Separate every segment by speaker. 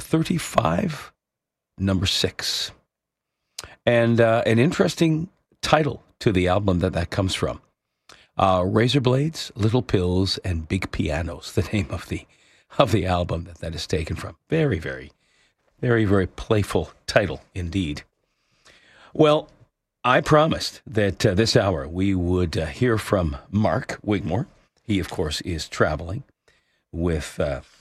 Speaker 1: 35, number 6. And an interesting title to the album that comes from. Razor Blades, Little Pills, and Big Pianos, the name of the album that is taken from. Very, very, very, very playful title indeed. Well, I promised that this hour we would hear from Mark Wigmore. He, of course, is traveling with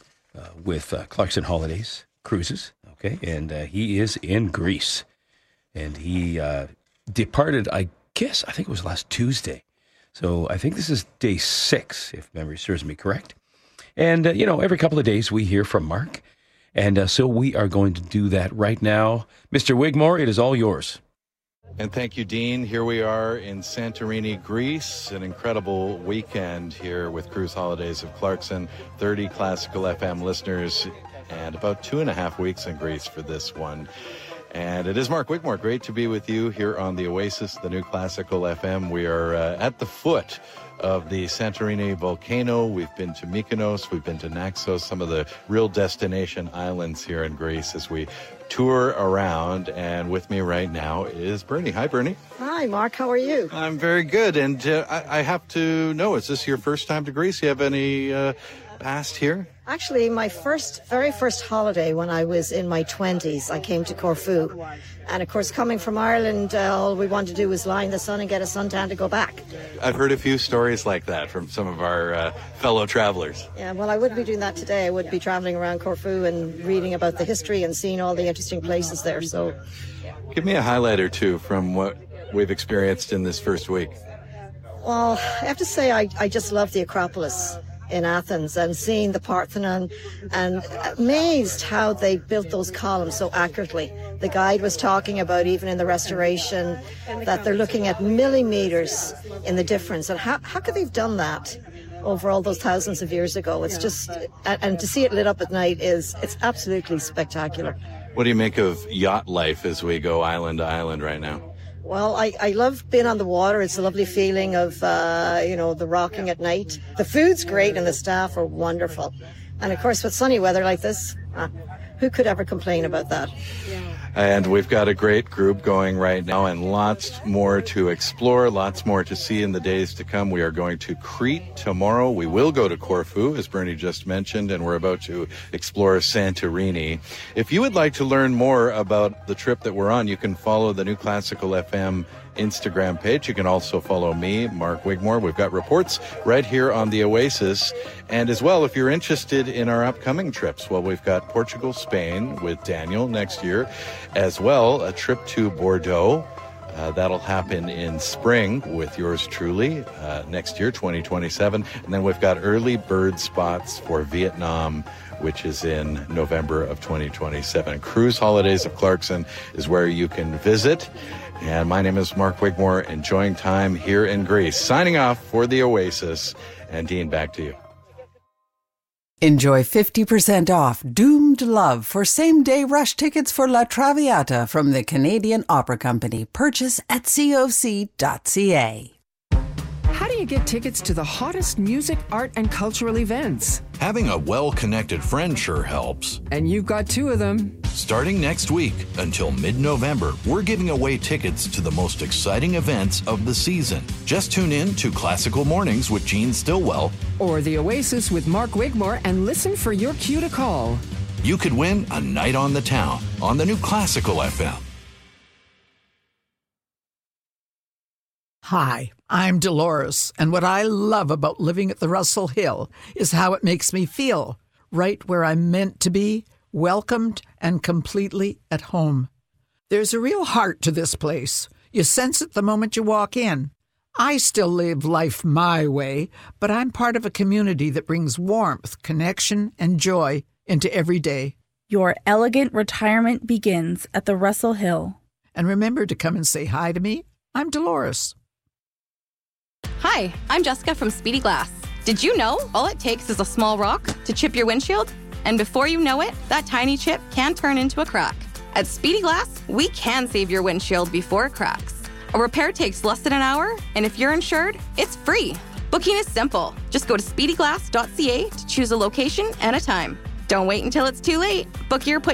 Speaker 1: Clarkson Holidays Cruises, okay, and he is in Greece. And he departed, I think it was last Tuesday. So I think this is day 6, if memory serves me correct. And, every couple of days we hear from Mark. And so we are going to do that right now. Mr. Wigmore, it is all yours.
Speaker 2: And thank you, Dean. Here we are in Santorini, Greece. An incredible weekend here with Cruise Holidays of Clarkson. 30 Classical FM listeners and about 2.5 weeks in Greece for this one. And it is Mark Wigmore. Great to be with you here on the Oasis, the new Classical FM. We are at the foot of the Santorini volcano. We've been to Mykonos, we've been to Naxos, some of the real destination islands here in Greece as we tour around. And with me right now is Bernie. Hi, Bernie.
Speaker 3: Hi, Mark. How are you?
Speaker 2: I'm very good. And I have to know, is this your first time to Greece? You have any past here?
Speaker 3: Actually, my very first holiday when I was in my 20s, I came to Corfu. And of course, coming from Ireland, all we wanted to do was lie in the sun and get a suntan to go back.
Speaker 2: I've heard a few stories like that from some of our fellow travelers.
Speaker 3: Yeah, well, I wouldn't be doing that today. I would be traveling around Corfu and reading about the history and seeing all the interesting places there. So,
Speaker 2: give me a highlight or two from what we've experienced in this first week.
Speaker 3: Well, I have to say I just love the Acropolis in Athens and seeing the Parthenon, and amazed how they built those columns so accurately. The guide was talking about, even in the restoration, that they're looking at millimeters in the difference. And how could they've done that over all those thousands of years ago? It's just, and to see it lit up at night it's absolutely spectacular.
Speaker 2: What do you make of yacht life as we go island to island right now?
Speaker 3: Well, I love being on the water. It's a lovely feeling of, the rocking at night. The food's great and the staff are wonderful. And of course, with sunny weather like this, who could ever complain about that?
Speaker 2: And we've got a great group going right now and lots more to explore, lots more to see in the days to come. We are going to Crete tomorrow. We will go to Corfu, as Bernie just mentioned, and we're about to explore Santorini. If you would like to learn more about the trip that we're on, you can follow the new Classical FM Instagram page. You can also follow me, Mark Wigmore. We've got reports right here on the Oasis. And as well, if you're interested in our upcoming trips, well, we've got Portugal, Spain with Daniel next year, as well a trip to Bordeaux. That'll happen in spring with yours truly next year, 2027. And then we've got early bird spots for Vietnam, which is in November of 2027. Cruise Holidays of Clarkson is where you can visit. And my name is Mark Wigmore, enjoying time here in Greece. Signing off for the Oasis. And Dean, back to you.
Speaker 4: Enjoy 50% off Doomed Love for same-day rush tickets for La Traviata from the Canadian Opera Company. Purchase at coc.ca.
Speaker 5: How do you get tickets to the hottest music, art, and cultural events?
Speaker 6: Having a well-connected friend sure helps.
Speaker 5: And you've got 2 of them.
Speaker 6: Starting next week until mid-November, we're giving away tickets to the most exciting events of the season. Just tune in to Classical Mornings with Gene Stillwell
Speaker 5: or The Oasis with Mark Wigmore and listen for your cue to call.
Speaker 6: You could win a night on the town on the new Classical FM.
Speaker 7: Hi, I'm Dolores, and what I love about living at the Russell Hill is how it makes me feel, right where I'm meant to be, welcomed and completely at home. There's a real heart to this place. You sense it the moment you walk in. I still live life my way, but I'm part of a community that brings warmth, connection, and joy into every day.
Speaker 8: Your elegant retirement begins at the Russell Hill.
Speaker 7: And remember to come and say hi to me. I'm Dolores.
Speaker 9: Hi, I'm Jessica from Speedy Glass. Did you know all it takes is a small rock to chip your windshield? And before you know it, that tiny chip can turn into a crack. At Speedy Glass, we can save your windshield before it cracks. A repair takes less than an hour, and if you're insured, it's free. Booking is simple. Just go to speedyglass.ca to choose a location and a time. Don't wait until it's too late. Book your appointment